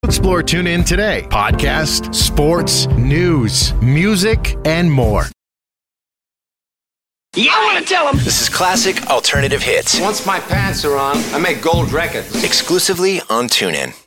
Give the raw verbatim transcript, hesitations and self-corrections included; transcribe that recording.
Explore TuneIn today. Podcast, sports, news, music, and more. Yeah, I want to tell them. This is classic alternative hits. Once my pants are on, I make gold records. Exclusively on TuneIn.